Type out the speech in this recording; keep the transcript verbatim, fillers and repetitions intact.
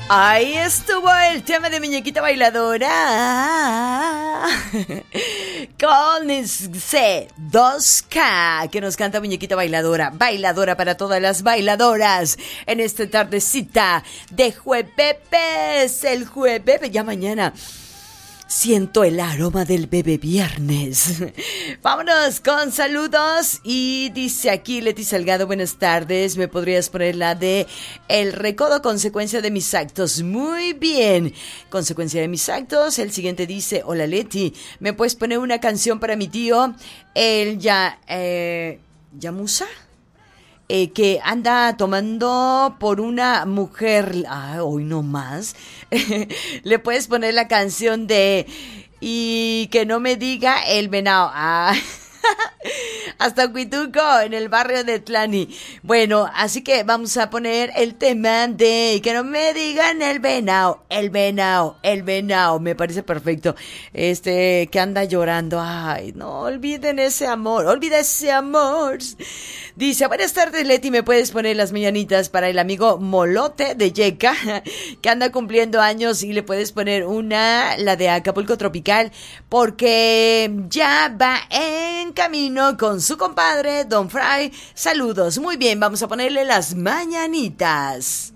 Ahí estuvo el tema de Muñequita Bailadora con C dos K que nos canta Muñequita Bailadora, bailadora para todas las bailadoras en esta tardecita de jueves, el jueves, ya mañana. Siento el aroma del bebé viernes. Vámonos con saludos. Y dice aquí Leti Salgado, buenas tardes. ¿Me podrías poner la de El recodo, consecuencia de mis actos? Muy bien. Consecuencia de mis actos. El siguiente dice, hola Leti, ¿me puedes poner una canción para mi tío? El ya... Eh, ¿Yamusa? Eh, que anda tomando por una mujer. Ah, hoy no más. Le puedes poner la canción de Y que no me diga el venado. Ah. Hasta Huituco, en el barrio de Tlani. Bueno, así que vamos a poner el tema de Que no me digan el venado, el venado, el venado. Me parece perfecto. Este, que anda llorando. Ay, no olviden ese amor, olvida ese amor. Dice, buenas tardes Leti, ¿me puedes poner las mañanitas para el amigo Molote de Yeca, que anda cumpliendo años? Y le puedes poner una, la de Acapulco Tropical, porque ya va en camino con su compadre Don Fry. Saludos, muy bien, vamos a ponerle las mañanitas.